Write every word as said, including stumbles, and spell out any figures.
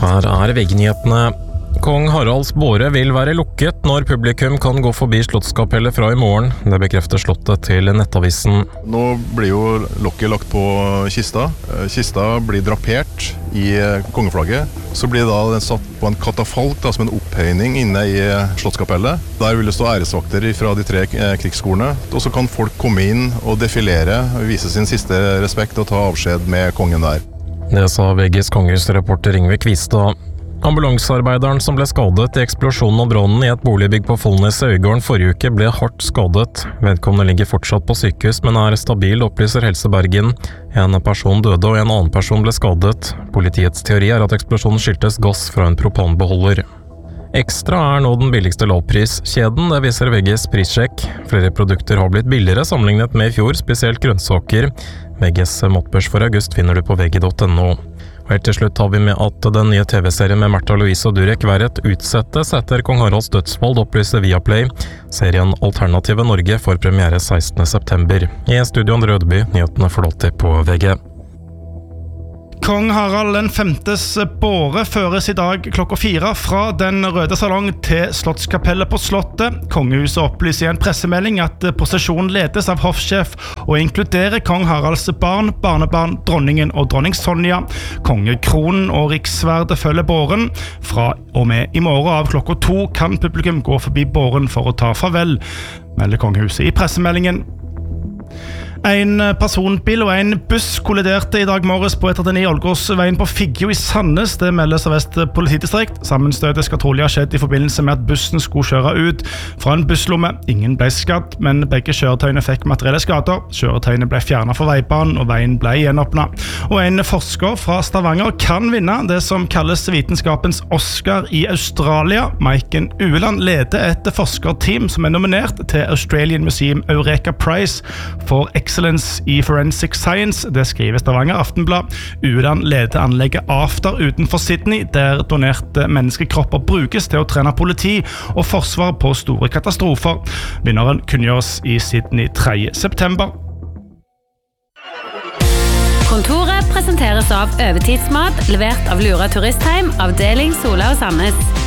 Her er V G-nyhetene. Kong Haralds båre vil være lukket når publikum kan gå forbi Slottskapellet fra i morgen. Det bekrefter Slottet til Nettavisen. Nå blir jo lokket lagt på kista. Kista blir drapert i kongeflagget. Så blir da den satt på en katafalk, da, som en opphøyning inne i Slottskapellet. Der vil det stå æresvakter fra de tre krigsskolene. Og så kan folk komme inn og defilere, vise sin siste respekt og ta avskjed med kongen der. Det sa V G's kongehusreporter Ingve Kvistad. Ambulansearbeideren som ble skadet i eksplosjonen og brannen i et boligbygg på Follnes i Øygarden forrige uke ble hardt skadet. Vedkommende ligger fortsatt på sykehus, men er stabil, opplyser Helse Bergen. En person døde og en annen person ble skadet. Politiets teori er at eksplosjonen skyldtes gass fra en propanbeholder. Ekstra er nå den billigste lavpriskjeden, det viser V G's prissjekk. Flere produkter har blitt billigere sammenlignet med i fjor, spesielt grønnsaker. V G's måttbørs for august finner du på v g punktum n o. Og helt til slutt har vi med at den nye T V-serien med Märtha Louise og Durek Verrett utsettes etter Kong Haralds dødsfall, opplyser Viaplay. Serien Alternative Norge får premiere sekstende september. I studio Andre Rødeby, nyhetene får alltid på V G. Kong Harald den femtes båre føres i dag klokka fire fra den røde salong til Slottskapellet på Slottet. Kongehuset opplyser i en pressemelding at prosesjonen ledes av hoffsjef og inkluderer Kong Haralds barn, barnebarn, dronningen og dronning Sonja. Kongekronen og riksverdet følger båren. Fra og med i morgen av klokka to kan publikum gå forbi båren for å ta farvel, melder kongehuset i pressemeldingen. En personbil og en buss kolliderte i dag morges på E trettini Ålgårdsveien på Figgjo i Sandnes. Det meldes av Vest politidistrikt. Sammenstøtet skal trolig ha skjedd i forbindelse med at bussen skulle kjøre ut fra en busslomme. Ingen ble skadd, men begge kjøretøyene fikk materielle skader. Kjøretøyene ble fjernet fra veibanen, og veien ble gjenåpnet. Og en forsker fra Stavanger kan vinne det som kalles vitenskapens Oscar i Australia. Maiken Ueland leder et forskerteam som er nominert til Australian Museum Eureka Prize for Excellence i Forensic Science. Det skriver Stavanger Aftenblad. Ueland leder anlegget After utenfor Sydney, der donerte menneskekropper brukes til å trene politi og forsvar på store katastrofer. Vinneren kunngjøres i Sydney tredje september. Kontoret presenteres av Øvetidsmat, levert av Lura Turistheim, avdeling Sola og Sandnes.